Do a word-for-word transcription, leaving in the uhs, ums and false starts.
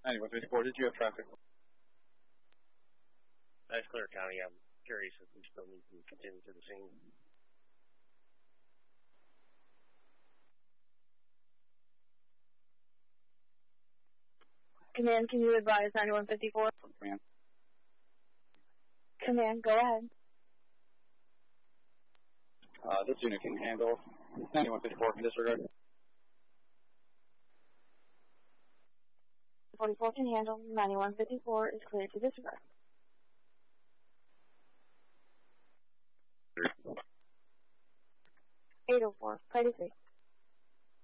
ninety-one fifty-four, did you have traffic? That's Clear County. I'm curious if we still need to continue to the scene. Command, can you advise ninety-one fifty-four? Command. Command, go ahead. Uh, this unit can handle ninety-one fifty-four, can disregard. forty-four can handle, ninety-one fifty-four is clear to disregard. eight oh four, play to three.